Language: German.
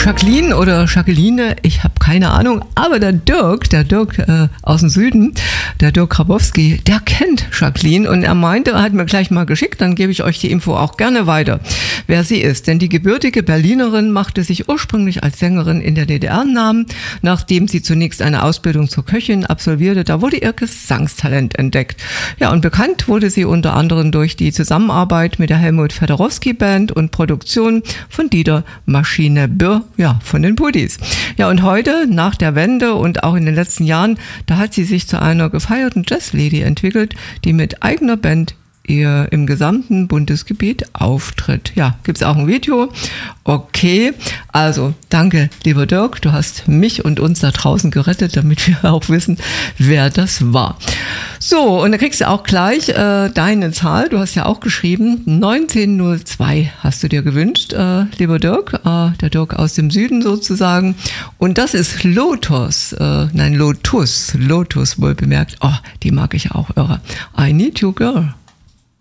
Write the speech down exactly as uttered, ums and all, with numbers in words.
Jacqueline oder Jacqueline, ich habe keine Ahnung, aber der Dirk, der Dirk äh, aus dem Süden, der Dirk Grabowski, der kennt Jacqueline und er meinte, er hat mir gleich mal geschickt, dann gebe ich euch die Info auch gerne weiter, wer sie ist. Denn die gebürtige Berlinerin machte sich ursprünglich als Sängerin in der D D R einen Namen, nachdem sie zunächst eine Ausbildung zur Köchin absolvierte, da wurde ihr Gesangstalent entdeckt. Ja, und bekannt wurde sie unter anderem durch die Zusammenarbeit mit der Helmut Federowski Band und Produktion von Dieter Maschine Bürr, ja, von den Pudis. Ja, und heute, nach der Wende und auch in den letzten Jahren, da hat sie sich zu einer gefeierten Jazzlady entwickelt, die mit eigener Band ihr im gesamten Bundesgebiet auftritt. Ja, gibt's auch ein Video. Okay, also danke, lieber Dirk, du hast mich und uns da draußen gerettet, damit wir auch wissen, wer das war. So, und dann kriegst du auch gleich äh, deine Zahl, du hast ja auch geschrieben, neunzehn null zwei hast du dir gewünscht, äh, lieber Dirk, äh, der Dirk aus dem Süden sozusagen. Und das ist Lotus, äh, nein, Lotus, Lotus wohl bemerkt. Oh, die mag ich auch irre. I Need You Girl.